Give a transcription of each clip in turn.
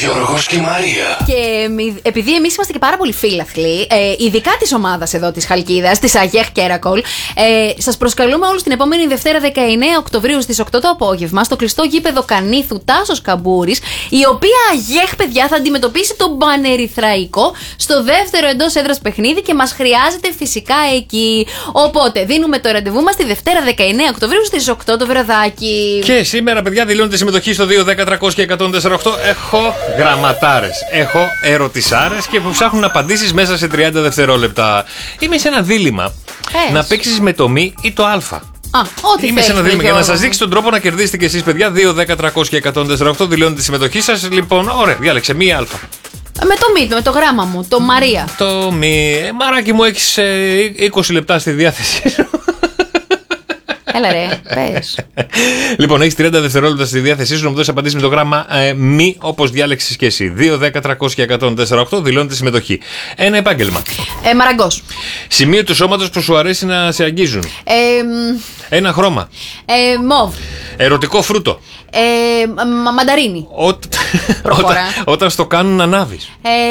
Γιώργος και Μαρία. Και επειδή εμείς είμαστε και πάρα πολύ φίλαθλοι, ειδικά της ομάδας εδώ της Χαλκίδας, της Αγέχ Κέρακολ, σας προσκαλούμε όλους την επόμενη Δευτέρα 19 Οκτωβρίου στις 8 το απόγευμα στο κλειστό γήπεδο Κανήθου Τάσος Καμπούρης, η οποία Αγέχ, παιδιά, θα αντιμετωπίσει τον Πανερυθραϊκό στο δεύτερο εντός έδρας παιχνίδι και μας χρειάζεται φυσικά εκεί. Οπότε δίνουμε το ραντεβού μας τη Δευτέρα 19 Οκτωβρίου στις 8 το βραδάκι. Και σήμερα, παιδιά, δηλώνετε συμμετοχή στο 210-300-1048. Έχω γραμματάρες, έχω ερωτησάρες και που ψάχνουν απαντήσεις μέσα σε 30 δευτερόλεπτα. Είμαι σε ένα δίλημμα. Να παίξεις με το μη ή το α. Ό,τι είμαι σε ένα δίλημμα για να σας δείξει τον τρόπο να κερδίσετε κι εσείς, παιδιά. 210-300-1048. Δηλώνετε συμμετοχή σας. Λοιπόν, ωραία, διάλεξε μία α. Με το μη, με το γράμμα μου, το Μαρία. Το μη. Μαράκι μου, έχεις 20 λεπτά στη διάθεσή σου. Έλα ρε, πες. Λοιπόν, έχεις 30 δευτερόλεπτα στη διάθεσή σου να μου δώσεις απαντήσεις με το γράμμα μη, όπως διάλεξες και εσύ. 210-300-1048, δηλώνεται συμμετοχή. Ένα επάγγελμα. Μαραγκός. Σημείο του σώματος που σου αρέσει να σε αγγίζουν. Ένα χρώμα. Μοβ. Ερωτικό φρούτο. Μανταρίνι. Όταν στο κάνουν να ανάβεις.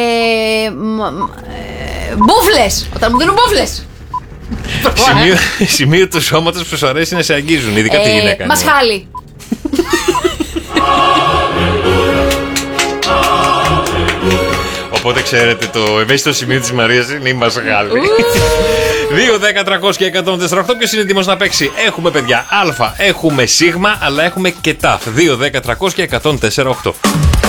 Μπούφλες. Όταν μου δίνουν μπούφλες. Σημείο του σώματος που σου αρέσει να σε αγγίζουν, ειδικά τη γυναίκα. Μασχάλι. Οπότε ξέρετε, το ευαίσθητο σημείο της Μαρίας είναι η μασχάλη. 210-300-1048. Ποιος είναι έτοιμος να παίξει? Έχουμε, παιδιά, α, έχουμε σίγμα, αλλά έχουμε και ταφ. 210-300-1048.